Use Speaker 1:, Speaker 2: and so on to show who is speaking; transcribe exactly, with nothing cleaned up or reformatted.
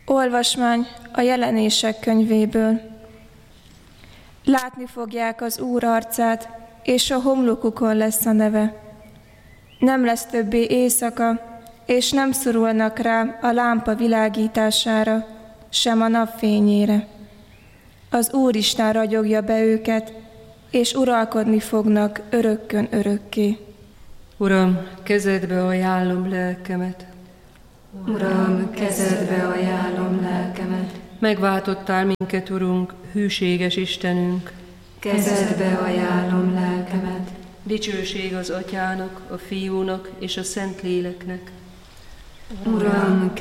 Speaker 1: Olvasmány a Jelenések könyvéből. Látni fogják az Úr arcát, és a homlokukon lesz a neve. Nem lesz többé éjszaka, és nem szorulnak rá a lámpa világítására, sem a napfényére. Az Úristen ragyogja be őket, és uralkodni fognak örökkön örökké.
Speaker 2: Uram, kezedbe ajánlom lelkemet.
Speaker 3: Uram, kezedbe ajánlom lelkemet.
Speaker 2: Megváltottál minket, Urunk, hűséges Istenünk.
Speaker 3: Kezedbe ajánlom lelkemet.
Speaker 2: Dicsőség az Atyának, a Fiúnak és a Szentléleknek.
Speaker 3: Uram,